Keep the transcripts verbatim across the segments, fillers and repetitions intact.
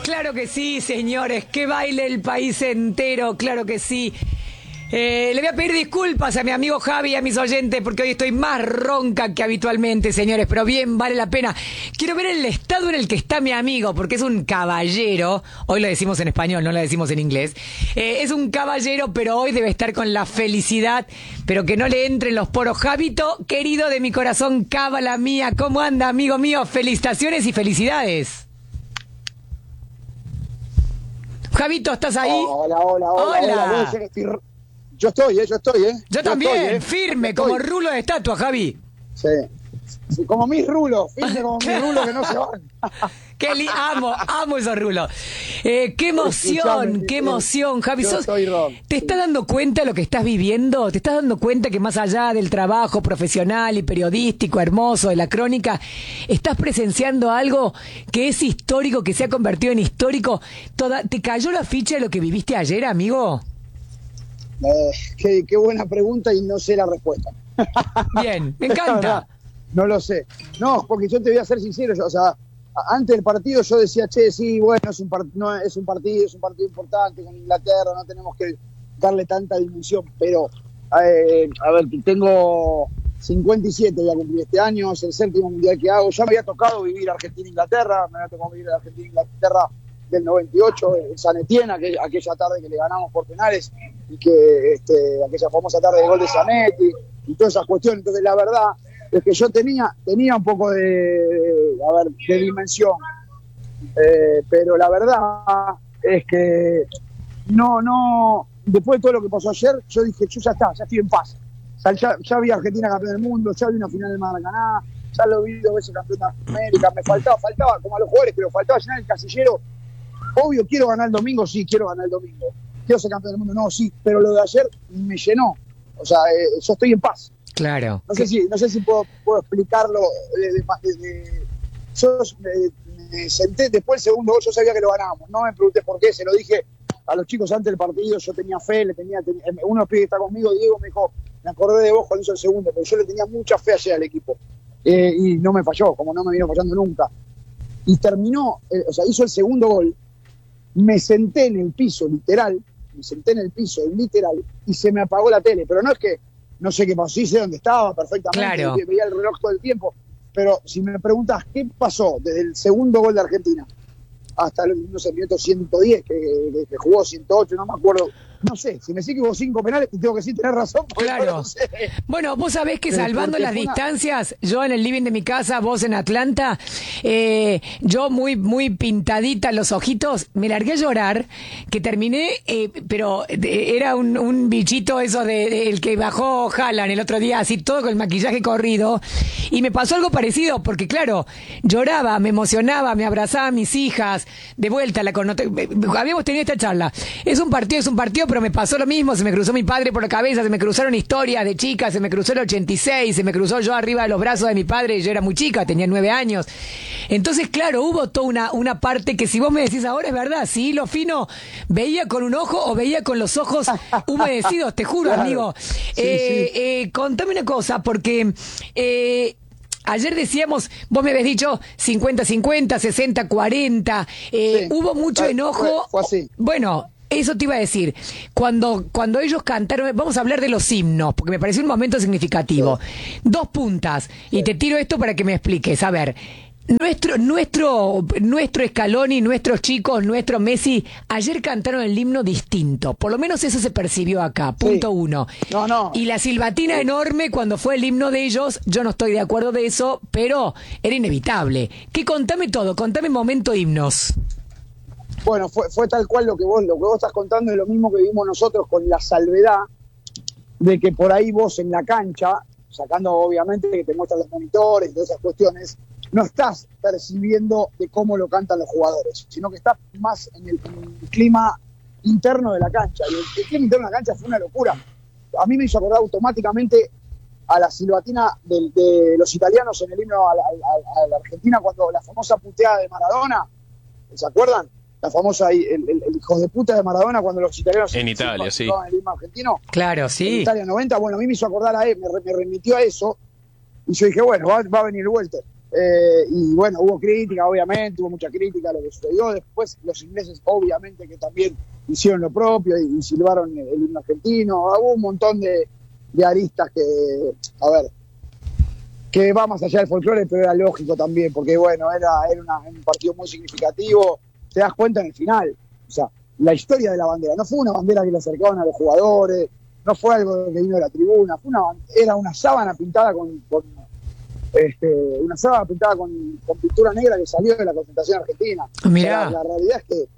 Claro que sí, señores, que baile el país entero, claro que sí. Eh, le voy a pedir disculpas a mi amigo Javi y a mis oyentes porque hoy estoy más ronca que habitualmente, señores, pero bien, vale la pena. Quiero ver el estado en el que está mi amigo, porque es un caballero. Hoy lo decimos en español, no lo decimos en inglés. Eh, es un caballero, pero hoy debe estar con la felicidad, pero que no le entren los poros. Javito, querido de mi corazón, cábala mía, ¿cómo anda, amigo mío? Felicitaciones y felicidades. Javito, ¿estás ahí? Hola, hola, hola. Hola. hola. Estoy... Yo estoy, ¿eh? Yo estoy, ¿eh? Yo, yo también, estoy, ¿eh? Firme, estoy. Como rulo de estatua, Javi. Sí. Sí, como mis rulos, firme como mis rulos que no se van. Qué li amo, amo esos rulos. Eh, qué emoción, Escuchame, qué emoción, Javi. Sos, ¿Te estás dando cuenta de lo que estás viviendo? ¿Te estás dando cuenta que más allá del trabajo profesional y periodístico hermoso de la crónica, estás presenciando algo que es histórico, que se ha convertido en histórico? Toda, ¿Te cayó la ficha de lo que viviste ayer, amigo? Eh, qué, qué buena pregunta y no sé la respuesta. Bien, me encanta. No lo sé. No, porque yo te voy a ser sincero, yo, o sea, antes del partido yo decía, che, sí, bueno, es un, part no, es un partido, es un partido importante con Inglaterra, no tenemos que darle tanta dimensión, pero, eh, a ver, tengo cincuenta y siete, voy a cumplir este año, es el séptimo mundial que hago, ya me había tocado vivir Argentina-Inglaterra, me había tocado vivir Argentina-Inglaterra del noventa y ocho, en San Etienne, aquella, aquella tarde que le ganamos por penales, y que este, aquella famosa tarde de gol de Zanetti, y todas esas cuestiones. Entonces, la verdad es que yo tenía tenía un poco de, de a ver, de dimensión, eh, pero la verdad es que no, no, después de todo lo que pasó ayer, yo dije, yo ya está, ya estoy en paz. O sea, ya, ya vi a Argentina campeón del mundo, ya vi una final del Maracaná, ya lo vi dos veces campeón de América, me faltaba, faltaba, como a los jugadores, pero faltaba llenar el casillero. Obvio, quiero ganar el domingo, sí, quiero ganar el domingo. Quiero ser campeón del mundo, no, sí, pero lo de ayer me llenó. O sea, eh, yo estoy en paz. Claro. No sé si, no sé si puedo, puedo explicarlo. De, de, de, de, yo me, me senté después del segundo gol, yo sabía que lo ganábamos. No me pregunté por qué, se lo dije a los chicos antes del partido. Yo tenía fe, le tenía, tenía uno de los pibes que está conmigo, Diego, me dijo, me acordé de vos cuando hizo el segundo, pero yo le tenía mucha fe ayer al equipo. Eh, y no me falló, como no me vino fallando nunca. Y terminó, eh, o sea, hizo el segundo gol. Me senté en el piso, literal, me senté en el piso, literal, y se me apagó la tele. Pero no es que no sé qué pasó, sí sé dónde estaba perfectamente, claro. Veía el reloj todo el tiempo, pero si me preguntas qué pasó desde el segundo gol de Argentina hasta el, no sé, minuto ciento diez, que, que, que jugó ciento ocho, no me acuerdo, no sé, si me decís que hubo cinco penales, te tengo que decir, tenés razón. Claro. No sé. Bueno, vos sabés que salvando las distancias, yo en el living de mi casa, vos en Atlanta, eh, yo muy muy pintadita los ojitos, me largué a llorar, que terminé, eh, pero de, era un, un bichito eso de, de el que bajó Haaland el otro día, así todo con el maquillaje corrido, y me pasó algo parecido, porque claro, lloraba, me emocionaba, me abrazaba a mis hijas, de vuelta, la connoté, habíamos tenido esta charla, es un partido, es un partido, pero me pasó lo mismo, se me cruzó mi padre por la cabeza, se me cruzaron historias de chicas, se me cruzó el ochenta y seis, se me cruzó yo arriba de los brazos de mi padre, yo era muy chica, tenía nueve años. Entonces, claro, hubo toda una, una parte que si vos me decís ahora es verdad, si lo fino veía con un ojo o veía con los ojos humedecidos, te juro, claro, amigo. Sí, eh, sí. Eh, contame una cosa, porque... Eh, ayer decíamos, vos me habías dicho cincuenta cincuenta, sesenta cuarenta, eh, sí, hubo mucho fue, enojo. Fue, fue así. Bueno, eso te iba a decir. Cuando, cuando ellos cantaron, vamos a hablar de los himnos, porque me pareció un momento significativo. Sí. Dos puntas, sí. Y te tiro esto para que me expliques. A ver, nuestro, nuestro, nuestro Scaloni, nuestros chicos, nuestro Messi, ayer cantaron el himno distinto. Por lo menos eso se percibió acá. Punto sí. uno. No, no. Y la silbatina sí. enorme cuando fue el himno de ellos, yo no estoy de acuerdo de eso, pero era inevitable. ¿Qué? Contame todo, contame momento himnos. Bueno, fue, fue tal cual lo que vos, lo que vos estás contando, es lo mismo que vimos nosotros, con la salvedad de que por ahí vos en la cancha, sacando obviamente que te muestran los monitores y todas esas cuestiones, no estás percibiendo de cómo lo cantan los jugadores, sino que estás más en el, en el clima interno de la cancha. Y el, el clima interno de la cancha fue una locura. A mí me hizo acordar automáticamente a la silbatina de, de los italianos en el himno a la, a, a la Argentina, cuando la famosa puteada de Maradona, ¿se acuerdan? La famosa, el, el, el hijo de puta de Maradona cuando los italianos... En Italia, sí. En el himno argentino. Claro, sí. En Italia noventa, bueno, a mí me hizo acordar a él, me, me remitió a eso, y yo dije, bueno, va, va a venir Walter. Eh, y bueno, hubo crítica, obviamente, hubo mucha crítica a lo que sucedió. Después los ingleses, obviamente, que también hicieron lo propio y, y silbaron el, el himno argentino. Hubo un montón de, de aristas que, a ver, que va más allá del folclore, pero era lógico también, porque bueno, era, era una, un partido muy significativo. Te das cuenta en el final, o sea, la historia de la bandera, no fue una bandera que le acercaban a los jugadores, no fue algo que vino de la tribuna, fue una, era una sábana pintada con, con este, una sábana pintada con, con pintura negra que salió de la concentración argentina. Mirá. O sea, la, la realidad es que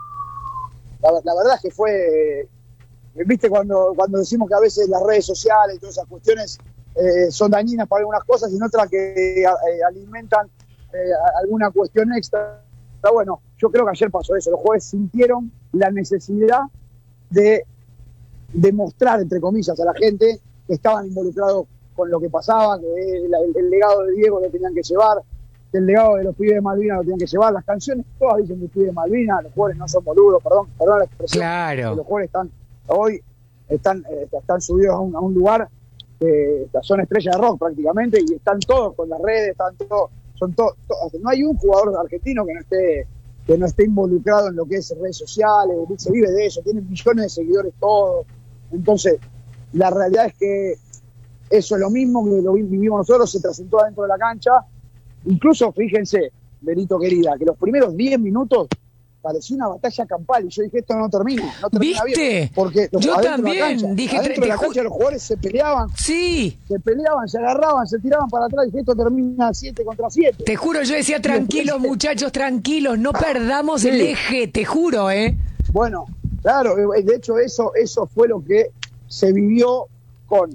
la, la verdad es que fue, viste, cuando, cuando decimos que a veces las redes sociales y todas esas cuestiones eh, son dañinas para algunas cosas y en otras que eh, alimentan eh, alguna cuestión extra. Pero bueno, yo creo que ayer pasó eso, los jugadores sintieron la necesidad de demostrar, entre comillas, a la gente que estaban involucrados con lo que pasaba, que el, el, el legado de Diego lo tenían que llevar, que el legado de los pibes de Malvinas lo tenían que llevar, las canciones todas dicen de pibes de Malvinas, los jugadores no son boludos, perdón, perdón la expresión, claro. Los jugadores están, hoy están, eh, están subidos a un, a un lugar que son estrellas de rock prácticamente, y están todos con las redes, están todos, son todos, to, no hay un jugador argentino que no esté que no esté involucrado en lo que es redes sociales, se vive de eso, tienen millones de seguidores todos. Entonces, la realidad es que eso es lo mismo que lo vivimos nosotros, se transitó adentro de la cancha. Incluso, fíjense, Benito querida, que los primeros diez minutos parecía una batalla campal, y yo dije, esto no termina, no termina ¿Viste? bien. Porque los, yo adentro también de la cancha, dije, adentro de la cancha los jugadores se peleaban, sí, se peleaban, se agarraban, se tiraban para atrás, y dije, esto termina siete contra siete. Te juro, yo decía, tranquilos muchachos, tranquilos, no perdamos sí. el eje, te juro, ¿eh? Bueno, claro, de hecho eso, eso fue lo que se vivió con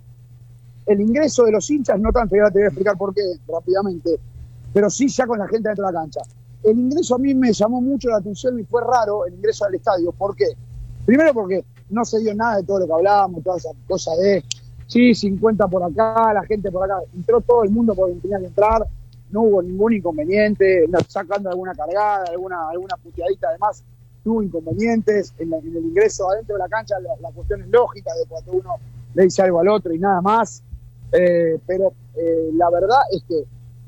el ingreso de los hinchas, no tanto, ya te voy a explicar por qué rápidamente, pero sí ya con la gente dentro de la cancha. El ingreso a mí me llamó mucho la atención y fue raro el ingreso al estadio. ¿Por qué? Primero porque no se dio nada de todo lo que hablábamos, todas esas cosas de, sí, cincuenta por acá, la gente por acá. Entró todo el mundo por donde tenía que entrar, no hubo ningún inconveniente, sacando alguna cargada, alguna, alguna puteadita además, no hubo inconvenientes. En, la, en el ingreso adentro de la cancha la, la cuestión es lógica de cuando uno le dice algo al otro y nada más. Eh, pero eh, la verdad es que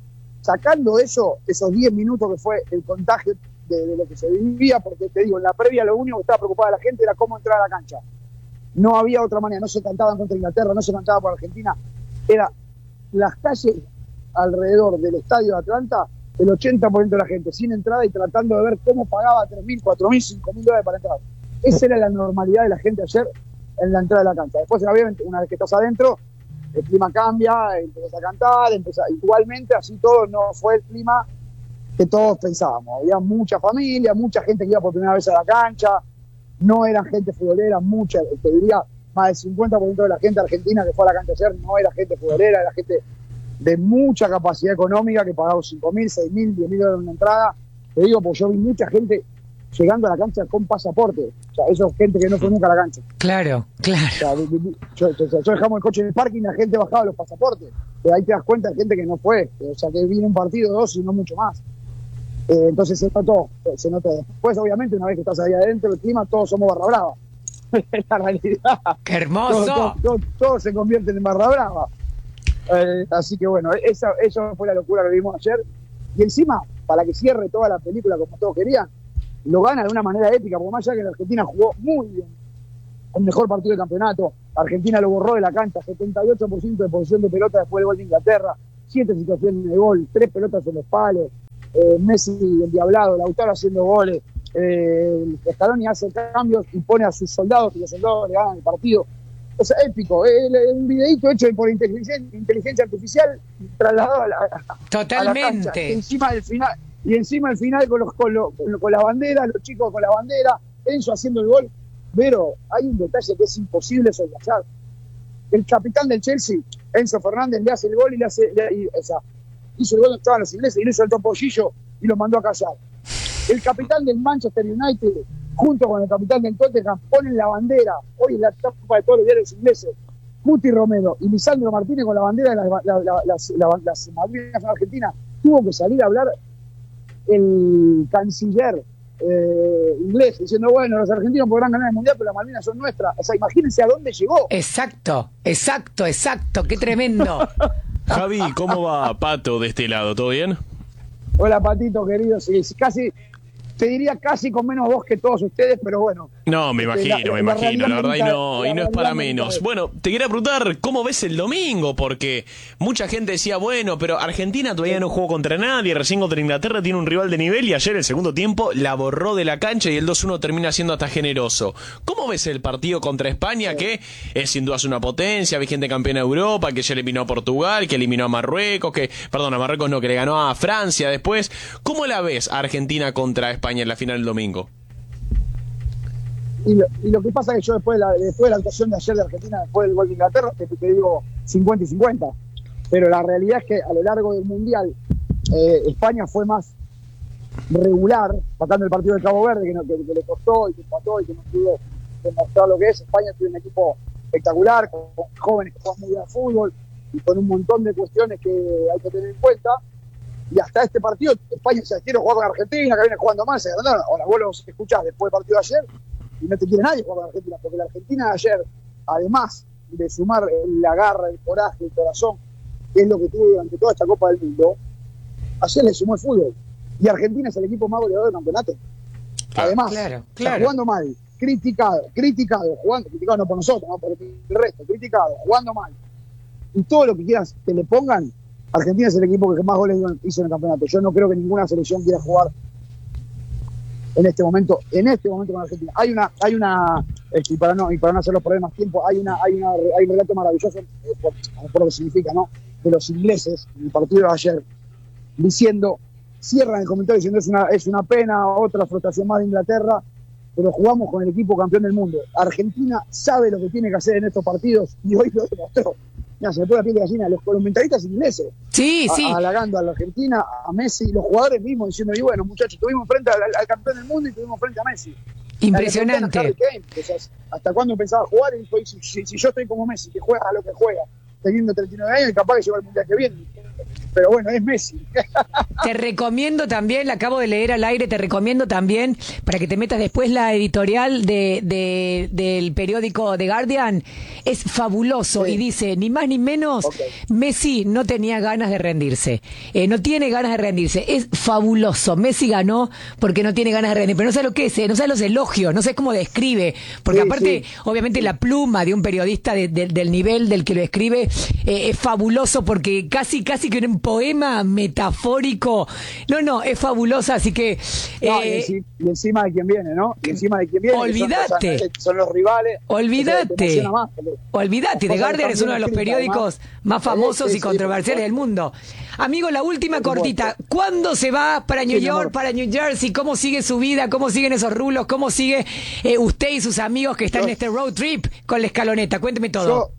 sacando eso, esos diez minutos que fue el contagio de, de lo que se vivía, porque te digo, en la previa lo único que estaba preocupada la gente era cómo entrar a la cancha. No había otra manera, no se cantaba contra Inglaterra, no se cantaba por Argentina. Era las calles alrededor del estadio de Atlanta, el ochenta por ciento de la gente sin entrada y tratando de ver cómo pagaba tres mil, cuatro mil, cinco mil dólares para entrar. Esa era la normalidad de la gente ayer en la entrada de la cancha. Después, obviamente, una vez que estás adentro, el clima cambia, empiezas a cantar, empieza, igualmente así todo no fue el clima que todos pensábamos. Había mucha familia, mucha gente que iba por primera vez a la cancha, no eran gente futbolera, mucha, te diría más del cincuenta por ciento de la gente argentina que fue a la cancha ayer no era gente futbolera, era gente de mucha capacidad económica que pagaba cinco mil, seis mil, diez mil dólares en una entrada. Te digo, porque yo vi mucha gente llegando a la cancha con pasaporte. O sea, eso es gente que no fue nunca a la cancha. Claro, claro. O sea, yo, yo, yo dejamos el coche en el parking y la gente bajaba los pasaportes. Pero ahí te das cuenta de gente que no fue. O sea, que vino un partido, dos y no mucho más. Eh, entonces se notó, se notó. Después, obviamente, una vez que estás ahí adentro del clima, todos somos barra brava. Es la realidad. ¡Qué hermoso! Todos todo, todo, todo se convierten en barra brava. Eh, así que bueno, esa, eso fue la locura que vimos ayer. Y encima, para que cierre toda la película como todos querían, lo gana de una manera épica, porque más allá que la Argentina jugó muy bien, el mejor partido del campeonato, Argentina lo borró de la cancha, setenta y ocho por ciento de posesión de pelota después del gol de Inglaterra, siete situaciones de gol, tres pelotas en los palos, eh, Messi endiablado, Lautaro haciendo goles, eh, Scaloni hace cambios y pone a sus soldados y los soldados le ganan el partido. O sea, épico, eh, un videito hecho por inteligencia, inteligencia artificial trasladado a la, Totalmente. A la cancha. Y encima del final, y encima al final con, los, con, los, con, con la bandera, los chicos con la bandera, Enzo haciendo el gol. Pero hay un detalle que es imposible soslayar. El capitán del Chelsea, Enzo Fernández, le hace el gol y le hace, le, y, o sea, hizo el gol donde estaban los ingleses y le hizo el topollillo y lo mandó a callar. El capitán del Manchester United, junto con el capitán del Tottenham, ponen la bandera, hoy en la tapa de todos los diarios ingleses, Cuti Romero y Lisandro Martínez con la bandera de la, la, la, la, las, la, las Malvinas en Argentina. Tuvo que salir a hablar el canciller eh, inglés diciendo, bueno, los argentinos podrán ganar el mundial, pero las Malvinas son nuestras. O sea, imagínense a dónde llegó. Exacto, exacto, exacto, qué tremendo. Javi, ¿cómo va Pato de este lado? ¿Todo bien? Hola, Patito, querido. Sí, casi, te diría casi con menos voz que todos ustedes, pero bueno. No, me imagino, la, me imagino, la verdad, y no, la y no es para realidad menos. es. Bueno, te quería preguntar, ¿cómo ves el domingo? Porque mucha gente decía, bueno, pero Argentina todavía no jugó contra nadie, recién contra Inglaterra tiene un rival de nivel y ayer el segundo tiempo la borró de la cancha y el dos uno termina siendo hasta generoso. ¿Cómo ves el partido contra España, sí. que es sin duda una potencia, vigente campeona de Europa, que ya eliminó a Portugal, que eliminó a Marruecos, que, perdón, a Marruecos no, que le ganó a Francia después? ¿Cómo la ves a Argentina contra España en la final del domingo? Y lo, y lo que pasa es que yo después de, la, después de la actuación de ayer de Argentina, después del gol de Inglaterra, te, te digo cincuenta y cincuenta. Pero la realidad es que a lo largo del Mundial, eh, España fue más regular, sacando el partido de Cabo Verde, que, no, que, que le costó y que empató y que no pudo demostrar lo que es. España tiene un equipo espectacular, con, con jóvenes que juegan muy bien al fútbol y con un montón de cuestiones que hay que tener en cuenta. Y hasta este partido, España se quiere jugar con Argentina, que viene jugando mal, se ganaron. Ahora vos los escuchás después del partido de ayer y no te quiere nadie jugar con Argentina, porque la Argentina de ayer, además de sumar la garra, el coraje, el corazón, que es lo que tuvo durante toda esta Copa del Mundo, ayer le sumó el fútbol. Y Argentina es el equipo más goleador del campeonato. Además, claro, claro. O sea, jugando mal, criticado, criticado, jugando, criticado no por nosotros, no por el resto, criticado, jugando mal. Y todo lo que quieras que le pongan, Argentina es el equipo que más goles hizo en el campeonato. Yo no creo que ninguna selección quiera jugar en este momento, en este momento con Argentina. Hay una, hay una, y para no, y para no hacerlo perder más tiempo, hay una, hay una, hay un relato maravilloso, eh, por, por lo que significa, ¿no? De los ingleses, en el partido de ayer, diciendo, cierran el comentario diciendo es una, es una pena, otra frustración más de Inglaterra, pero jugamos con el equipo campeón del mundo. Argentina sabe lo que tiene que hacer en estos partidos y hoy lo demostró. Mira, se me pone la piel de gallina, los comentaristas ingleses, sí, a, sí. halagando a la Argentina, a Messi, y los jugadores mismos diciendo, y bueno, muchachos, tuvimos frente al, al campeón del mundo y tuvimos frente a Messi. Impresionante. Harry Kane, o sea, ¿hasta cuándo pensaba jugar? Y dijo, si, si, si yo estoy como Messi, que juega a lo que juega, teniendo treinta y nueve años, y capaz que lleva el mundial que viene. Pero bueno, es Messi. Te recomiendo también, la acabo de leer al aire, te recomiendo también, para que te metas después la editorial de, de del periódico The Guardian, es fabuloso, sí. Y dice, ni más ni menos, okay. Messi no tenía ganas de rendirse, eh, no tiene ganas de rendirse, es fabuloso, Messi ganó porque no tiene ganas de rendirse, pero no sabe lo que es, eh, no sabe los elogios, no sé cómo describe, porque sí, aparte, sí. obviamente sí. la pluma de un periodista de, de, del nivel del que lo escribe eh, es fabuloso, porque casi, casi que un poema metafórico, no, no, es fabulosa, así que... No, eh, y, y encima de quién viene, ¿no? Y encima de quién viene. Olvídate. Son, son los rivales. Olvídate. Más, olvídate. The Guardian es uno de los periódicos además, más famosos sí, y controversiales sí, del mundo. Amigo, la última cortita. ¿Cuándo se va para New York, para New Jersey? ¿Cómo sigue su vida? ¿Cómo siguen esos rulos? ¿Cómo sigue eh, usted y sus amigos que están yo, en este road trip con la escaloneta? Cuénteme todo. Yo,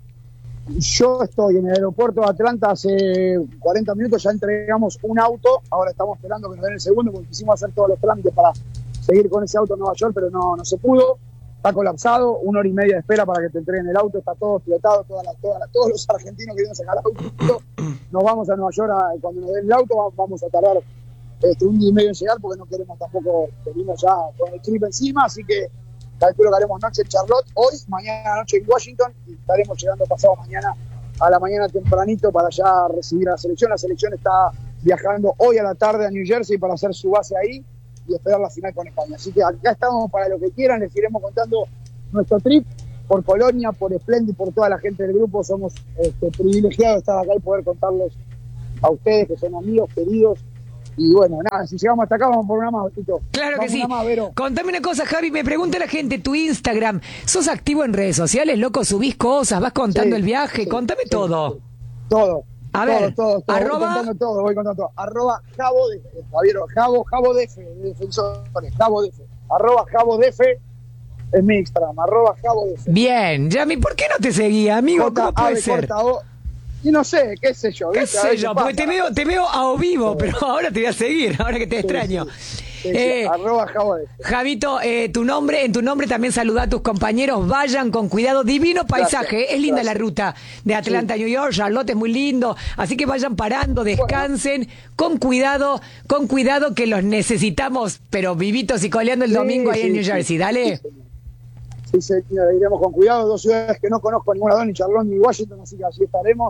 Yo estoy en el aeropuerto de Atlanta hace cuarenta minutos, ya entregamos un auto, ahora estamos esperando que nos den el segundo porque quisimos hacer todos los trámites para seguir con ese auto en Nueva York, pero no, no se pudo, está colapsado, una hora y media de espera para que te entreguen el auto, está todo explotado, todas las, todas las, todos los argentinos que vienen a sacar el auto, nos vamos a Nueva York, a, cuando nos den el auto vamos a tardar este, un día y medio en llegar porque no queremos tampoco venimos ya con el trip encima, así que calculo que haremos noche en Charlotte hoy, mañana noche en Washington y estaremos llegando pasado mañana a la mañana tempranito para ya recibir a la selección. La selección está viajando hoy a la tarde a New Jersey para hacer su base ahí y esperar la final con España. Así que acá estamos para lo que quieran, les iremos contando nuestro trip por Colonia, por Splendid, por toda la gente del grupo. Somos este, privilegiados de estar acá y poder contarles a ustedes que son amigos, queridos. Y bueno, nada, si llegamos hasta acá, vamos por una más, Betito. Claro vamos que sí. Más, Contame una cosa, Javi, me pregunta la gente, tu Instagram, ¿sos activo en redes sociales, loco? ¿Subís cosas? ¿Vas contando sí, el viaje? Sí, Contame sí, todo. Sí. Todo. A todo, ver, todo, todo. arroba... Voy contando todo, voy contando todo. Arroba Jabo de Javier, Jabo, Jabo de F, de Defensores, Jabo de F. Arroba Jabo de F es mi Instagram, arroba Jabo de F. Bien, Yami, ¿por qué no te seguía, amigo? J, ¿Cómo puede ser? Corta, o... Y no sé, qué sé yo. ¿Qué sé yo? Porque te veo, te veo a o vivo, sí. Pero ahora te voy a seguir, ahora que te sí, extraño. Sí, sí, eh, sí. Arroba Jabo de F. Javito, eh, tu nombre, en tu nombre también saluda a tus compañeros, vayan con cuidado, divino paisaje, gracias, es linda gracias. La ruta de Atlanta sí. a New York, Charlotte es muy lindo, así que vayan parando, descansen, bueno. con cuidado, con cuidado que los necesitamos, pero vivitos y coleando el sí, domingo ahí sí, en New Jersey, sí, dale. Sí, sí, señora, iremos con cuidado, dos ciudades que no conozco ninguna, ni Charlotte ni Washington, así que así estaremos.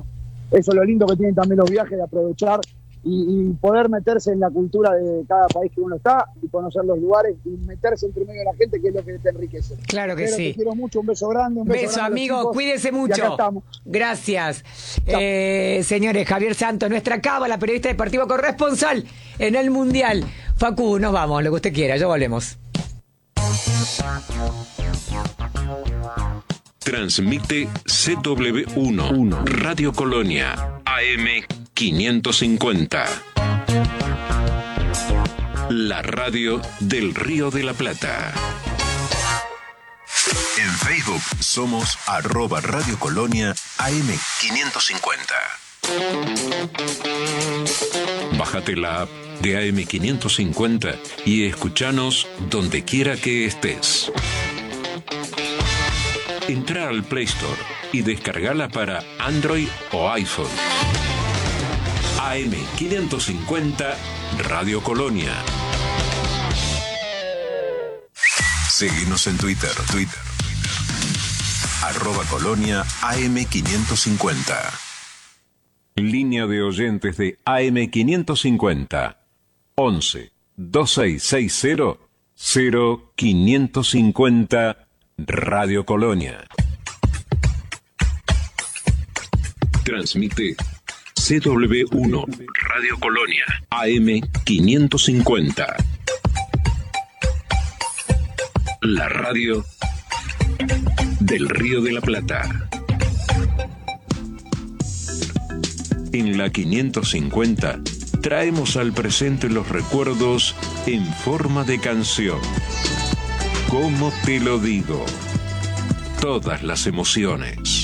eso es lo lindo que tienen también los viajes, de aprovechar y, y poder meterse en la cultura de cada país que uno está y conocer los lugares y meterse entre medio de la gente, que es lo que te enriquece. Claro que Pero sí. Te quiero mucho, un beso grande. Un beso, beso grande amigo, chicos, cuídese y mucho. acá estamos. Gracias. Eh, señores, Javier Santos, nuestra cábala, periodista deportivo corresponsal en el Mundial. Facu, nos vamos, lo que usted quiera, ya volvemos. Transmite C W uno, Radio Colonia, A M quinientos cincuenta. La radio del Río de la Plata. En Facebook somos arroba Radio Colonia A M quinientos cincuenta. Bájate la app de A M quinientos cincuenta y escuchanos donde quiera que estés. Entra al Play Store y descargala para Android o iPhone. A M quinientos cincuenta Radio Colonia. Seguinos en Twitter, Twitter. Arroba Colonia A M quinientos cincuenta. Línea de oyentes de A M quinientos cincuenta. once, veintiséis sesenta, cero quinientos cincuenta Radio Colonia. Transmite C W uno, Radio Colonia, A M quinientos cincuenta. La radio del Río de la Plata. En la quinientos cincuenta traemos al presente los recuerdos en forma de canción. ¿Cómo te lo digo? Todas las emociones.